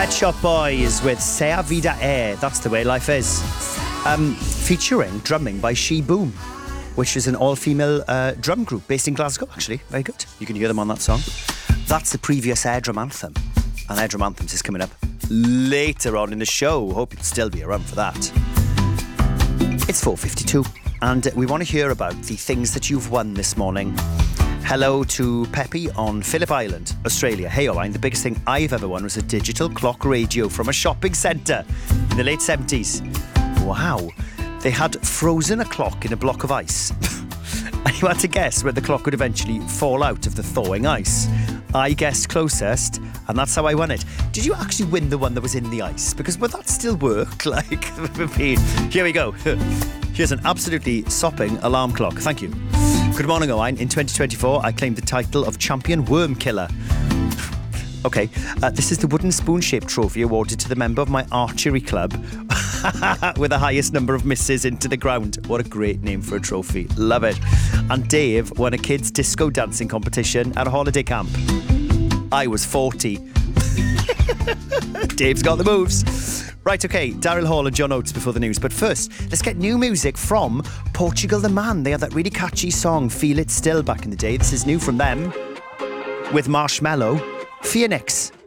Pet Shop Boys with Sea Vida Air. That's the way life is. Featuring drumming by She Boom, which is an all-female drum group based in Glasgow, actually. Very good. You can hear them on that song. That's the previous Air Drum Anthem. And Air Drum Anthems is coming up later on in the show. Hope you'll still be around for that. It's 4:52, and we want to hear about the things that you've won this morning. Hello to Peppy on Phillip Island, Australia. Hey, Owain, the biggest thing I've ever won was a digital clock radio from a shopping centre in the late 70s. Wow. They had frozen a clock in a block of ice. And you had to guess when the clock would eventually fall out of the thawing ice. I guessed closest, and that's how I won it. Did you actually win the one that was in the ice? Because would that still work? Here we go. Here's an absolutely sopping alarm clock. Thank you. Good morning, Owain. In 2024, I claimed the title of Champion Worm Killer. Okay, this is the wooden spoon-shaped trophy awarded to the member of my archery club with the highest number of misses into the ground. What a great name for a trophy. Love it. And Dave won a kids' disco dancing competition at a holiday camp. I was 40. Dave's got the moves. Right, okay, Daryl Hall and John Oates before the news. But first, let's get new music from Portugal the Man. They had that really catchy song, Feel It Still, back in the day. This is new from them with Marshmello, Phoenix.